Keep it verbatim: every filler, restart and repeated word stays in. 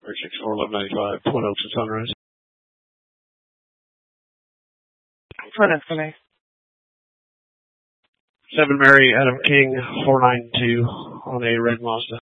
three six four, eleven ninety-five, Twin Oaks and Sunrise. Front estimate. seven Mary Adam King, four nine two on a red Mazda.